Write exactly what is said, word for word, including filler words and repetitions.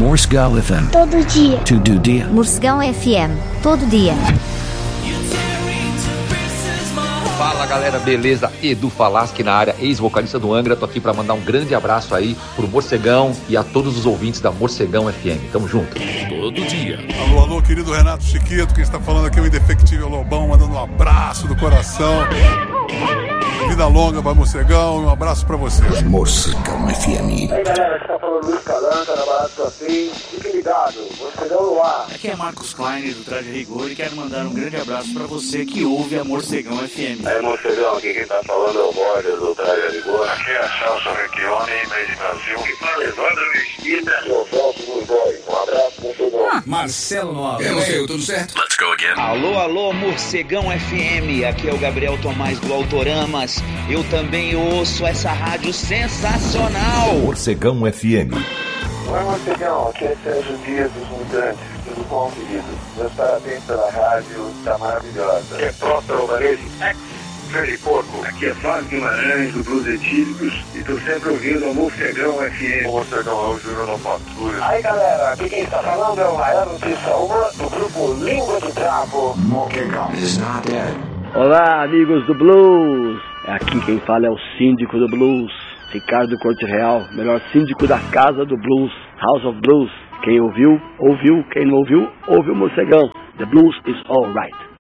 Morcegão F M. Todo dia. Todo dia. Morcegão F M. Todo dia. Fala galera, beleza? Edu Falaschi na área, ex-vocalista do Angra. Tô aqui pra mandar um grande abraço aí pro Morcegão e a todos os ouvintes da Morcegão F M. Tamo junto. Todo dia. Alô, alô, querido Renato Chiquito, quem está falando aqui é o Indefectível Lobão, mandando um abraço do coração. Vida longa para Morcegão e um abraço pra você. Morcegão F M. Aí galera, aqui tá falando Luiz Calanca, na Barato Café. Fique ligado, Morcegão no ar. Aqui é Marcos Klein do Traje Rigor e quero mandar um grande abraço pra você que ouve a Morcegão F M. Aí Morcegão, aqui quem tá falando é o Borges do Traje Rigor. Aqui é Celso Recchione, meio de Brasil. Aqui fala Evandro Mesquita. E o Celso dos Dois. Um abraço, Morcegão. Ah, Marcelo Nova. É, Morcego, tudo certo? Let's go again. Alô, alô, Morcegão F M. Aqui é o Gabriel Tomás do Autoramas. Eu também ouço essa rádio sensacional. Morcegão F M. Oi, Morcegão. Aqui é Sérgio Dias dos Mutantes. Tudo bom, querido? Meus parabéns pela rádio. Tá maravilhosa. Aqui é Próspero Varese, ex-Freddy Porco. Aqui é Flávio Guimarães, do Blues Etílicos. E tô sempre ouvindo a Morcegão F M. O Morcegão é o Júnior Novatura. Aí, galera. Aqui quem está falando é o Raiano Tissaúma, do grupo Língua de Trapo. Morcegão is not dead. Olá, amigos do Blues. Aqui quem fala é o síndico do Blues, Ricardo Corte Real, melhor síndico da casa do Blues, House of Blues. Quem ouviu, ouviu. Quem não ouviu, ouviu o Morcegão. The Blues is all right.